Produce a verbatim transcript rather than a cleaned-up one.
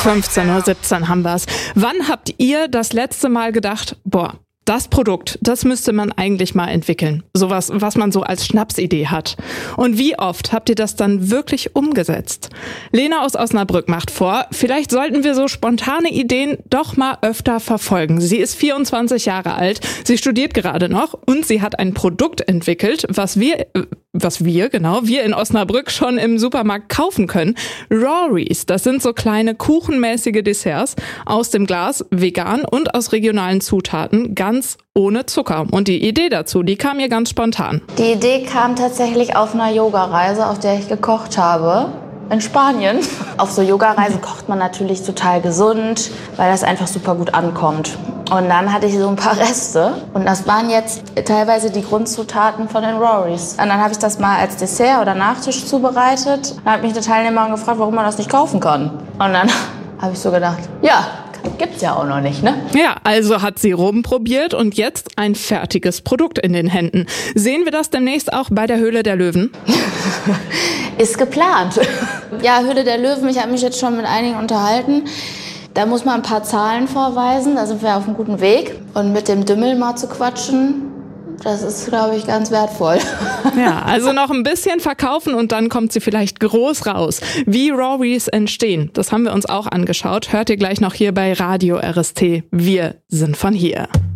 fünfzehn Uhr siebzehn haben wir's. Wann habt ihr das letzte Mal gedacht, boah, das Produkt, das müsste man eigentlich mal entwickeln. Sowas, was man so als Schnapsidee hat. Und wie oft habt ihr das dann wirklich umgesetzt? Lena aus Osnabrück macht vor, vielleicht sollten wir so spontane Ideen doch mal öfter verfolgen. Sie ist vierundzwanzig Jahre alt, sie studiert gerade noch und sie hat ein Produkt entwickelt, was wir, was wir, genau, wir in Osnabrück schon im Supermarkt kaufen können. Rories, das sind so kleine kuchenmäßige Desserts aus dem Glas, vegan und aus regionalen Zutaten, ganz ohne Zucker. Und die Idee dazu, die kam mir ganz spontan. Die Idee kam tatsächlich auf einer Yogareise, auf der ich gekocht habe. In Spanien. Auf so Yogareisen kocht man natürlich total gesund, weil das einfach super gut ankommt. Und dann hatte ich so ein paar Reste und das waren jetzt teilweise die Grundzutaten von den Rories. Und dann habe ich das mal als Dessert oder Nachtisch zubereitet. Dann hat mich der Teilnehmer gefragt, warum man das nicht kaufen kann. Und dann habe ich so gedacht, ja, gibt's ja auch noch nicht, ne? Ja, also hat sie rumprobiert und jetzt ein fertiges Produkt in den Händen. Sehen wir das demnächst auch bei der Höhle der Löwen? Ist geplant. Ja, Höhle der Löwen, ich habe mich jetzt schon mit einigen unterhalten. Da muss man ein paar Zahlen vorweisen, da sind wir auf einem guten Weg. Und mit dem Dümmel mal zu quatschen, das ist, glaube ich, ganz wertvoll. Ja, also noch ein bisschen verkaufen und dann kommt sie vielleicht groß raus. Wie Rories entstehen, das haben wir uns auch angeschaut. Hört ihr gleich noch hier bei Radio R S T. Wir sind von hier.